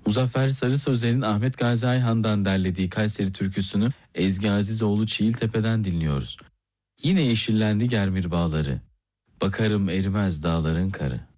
Muzaffer Sarı Sözler'in Ahmet Gazi Ayhan'dan derlediği Kayseri türküsünü Ezgi Azizoğlu Çiğiltepe'den dinliyoruz. Yine yeşillendi germir bağları, bakarım erimez dağların karı.